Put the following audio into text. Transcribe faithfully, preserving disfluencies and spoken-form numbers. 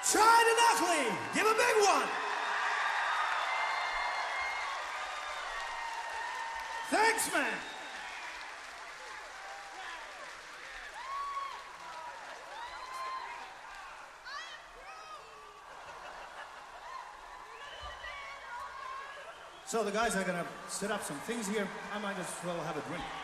Try to Knuckly. Give a big one. Thanks, man. So the guys are gonna set up some things here. I might as well have a drink.